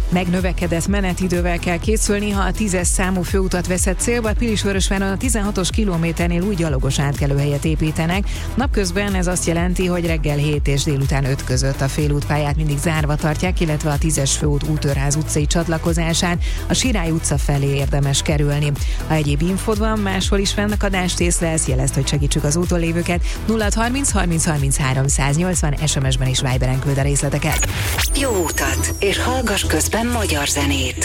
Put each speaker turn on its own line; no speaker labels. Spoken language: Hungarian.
Megnövekedett menetidővel kell készülni, ha a 10-es számú főutat veszed célba. Pilisvörösváron a 16-os kilométernél új gyalogos átkelőhelyet építenek. Napközben ez azt jelenti, hogy reggel 7 és délután 5 között a félútpályát mindig zárva tartják, illetve a 10-es főút Útőrház utcai csatlakozásán a Sirály utca felé érdemes kerülni. Ha egyéb infód van, máshol is fennakadást észlelsz, jelezd, hogy segítsük az úton lévőket. 0630 30 33 180, SMS-ben és Viberen küld a részleteket.
Jó utat, és hallgass közben magyar zenét.